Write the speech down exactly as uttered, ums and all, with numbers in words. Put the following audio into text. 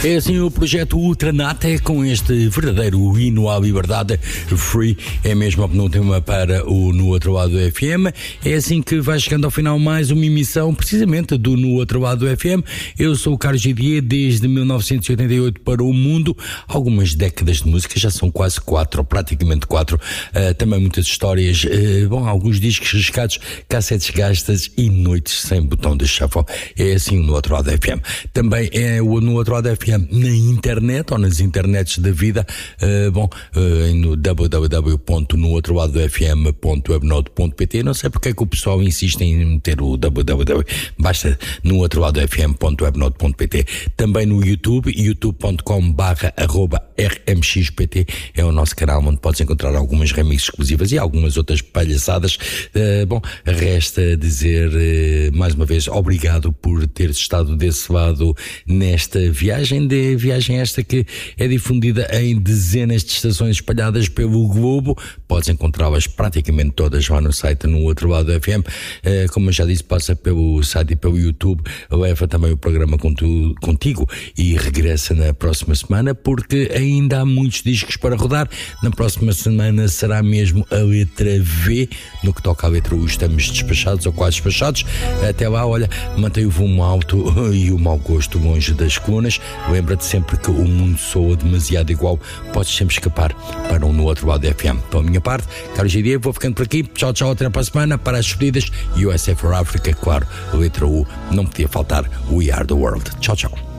É assim o projeto Ultranate com este verdadeiro hino à liberdade. Free é mesmo a penúltima para o No Outro Lado do F M. É assim que vai chegando ao final mais uma emissão precisamente do No Outro Lado do F M. Eu sou o Carlos Gidier, desde mil novecentos e oitenta e oito para o mundo. Algumas décadas de música, já são quase quatro, ou praticamente quatro. Uh, também muitas histórias, uh, bom, alguns discos riscados, cassetes gastas e noites sem botão de shuffle. É assim o No Outro Lado do F M. Também é o No Outro Lado do F M na internet ou nas internets da vida, uh, bom, uh, no w w w ponto no outro lado do f m ponto webnode ponto p t. Não sei porque é que o pessoal insiste em meter o w w w, basta no outro lado do f m ponto webnode ponto p t. Também no YouTube, youtube ponto com barra arroba r m x p t é o nosso canal onde podes encontrar algumas remixes exclusivas e algumas outras palhaçadas. Uh, bom, resta dizer uh, mais uma vez obrigado por teres estado desse lado nesta viagem, de viagem esta que é difundida em dezenas de estações espalhadas pelo globo. Podes encontrá-las praticamente todas lá no site No Outro Lado do F M. Uh, como eu já disse, passa pelo site e pelo YouTube, leva também o programa contigo e regressa na próxima semana, porque ainda há muitos discos para rodar. Na próxima semana será mesmo a letra V. No que toca à letra U estamos despachados ou quase despachados. Até lá, olha, mantém o volume alto e o mau gosto longe das colunas. Lembra-te sempre que o mundo soa demasiado igual. Podes sempre escapar para um No Outro Lado do F M. Pela minha parte, Carlos Gidier, vou ficando por aqui. Tchau, tchau, até para a semana. Para as despedidas, U S A for Africa, claro, letra U, não podia faltar We Are the World. Tchau, tchau.